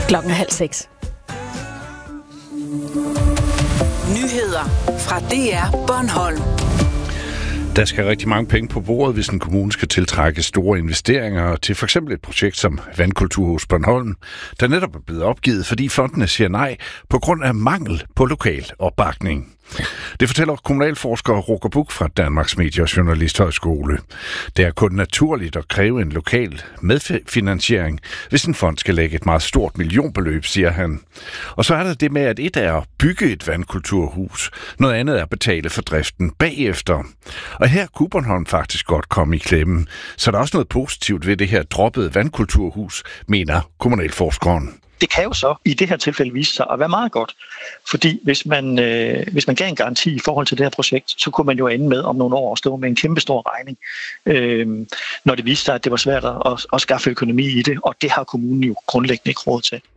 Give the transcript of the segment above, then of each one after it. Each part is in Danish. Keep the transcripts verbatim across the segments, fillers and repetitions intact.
Klokken er halv seks. Nyheder fra D R Bornholm. Der skal rigtig mange penge på bordet, hvis en kommune skal tiltrække store investeringer til for eksempel et projekt som Vandkulturhus Bornholm, der netop er blevet opgivet, fordi fondene siger nej på grund af mangel på lokal opbakning. Det fortæller kommunalforsker Roger Buch fra Danmarks Medie- og Journalisthøjskole. Det er kun naturligt at kræve en lokal medfinansiering, hvis en fond skal lægge et meget stort millionbeløb, siger han. Og så er der det med, at et er at bygge et vandkulturhus, noget andet er at betale for driften bagefter. Og her kunne Bornholm faktisk godt komme i klemme. Så der er også noget positivt ved det her droppede vandkulturhus, mener kommunalforskeren. Det kan jo så i det her tilfælde vise sig at være meget godt, fordi hvis man, øh, hvis man gav en garanti i forhold til det her projekt, så kunne man jo ende med om nogle år at stå med en kæmpe stor regning, øh, når det viste sig, at det var svært at, at skaffe økonomi i det, og det har kommunen jo grundlæggende ikke råd til.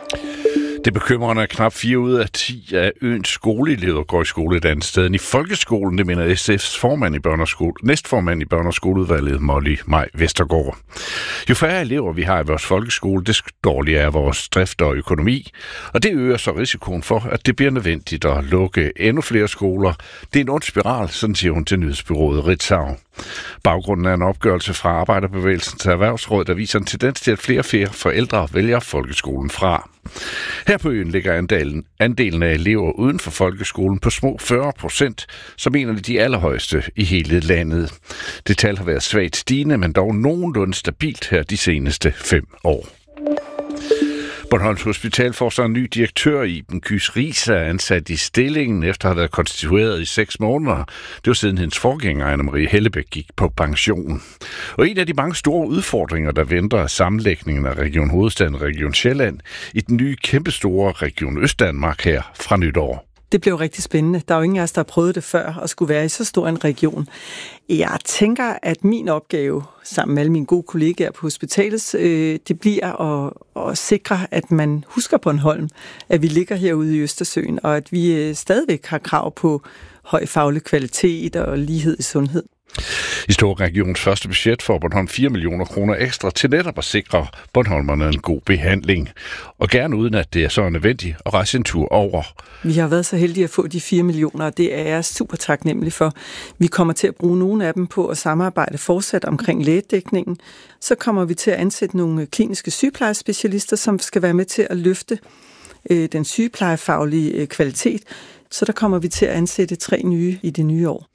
Det bekymrende er knap fire ud af ti af øens skoleelever går i skole et andet sted end i folkeskolen, det mener S F's formand i børne- og skole, næstformand i børne- og skoleudvalget, Molly Maj Vestergaard. Jo færre elever vi har i vores folkeskole, des dårligere er vores drift og økonomi, og det øger så risikoen for, at det bliver nødvendigt at lukke endnu flere skoler. Det er en ond spiral, sådan siger hun til nyhedsbureauet Ritzau. Baggrunden er en opgørelse fra Arbejderbevægelsens Erhvervsråd, der viser en tendens til, at flere og flere forældre vælger folkeskolen fra. Her på øen ligger andelen, andelen af elever uden for folkeskolen på små fyrre procent, som en af de allerhøjeste i hele landet. Det tal har været svagt stigende, men dog nogenlunde stabilt her de seneste fem år. Bornholms Hospital får så en ny direktør, Iben Kys Riis, er ansat i stillingen efter at have været konstitueret i seks måneder. Det var siden hendes forgænger, Anne-Marie Hellebæk, gik på pension. Og en af de mange store udfordringer, der venter, er sammenlægningen af Region Hovedstaden og Region Sjælland i den nye kæmpestore Region Østdanmark her fra nytår. Det blev rigtig spændende. Der er jo ingen af os, der har prøvet det før, at skulle være i så stor en region. Jeg tænker, at min opgave, sammen med alle mine gode kollegaer på hospitalet, øh, det bliver at, at sikre, at man husker Bornholm, at vi ligger herude i Østersøen, og at vi øh, stadigvæk har krav på høj faglig kvalitet og lighed i sundhed. I Storregions første budget får Bornholm fire millioner kroner ekstra til netop at sikre bornholmerne en god behandling. Og gerne uden, at det er så nødvendigt at rejse en tur over. Vi har været så heldige at få de fire millioner, og det er jeg super taknemmelig for. Vi kommer til at bruge nogle af dem på at samarbejde fortsat omkring lægedækningen. Så kommer vi til at ansætte nogle kliniske sygeplejespecialister, som skal være med til at løfte øh, den sygeplejefaglige øh, kvalitet. Så der kommer vi til at ansætte tre nye i det nye år.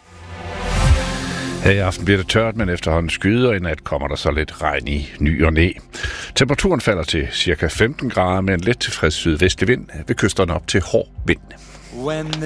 Her i aften bliver det tørt, men efterhånden skyder, og i nat kommer der så lidt regn i ny og næ. Temperaturen falder til cirka femten grader med en let tilfreds sydvestlig vind ved kysterne op til hård vind.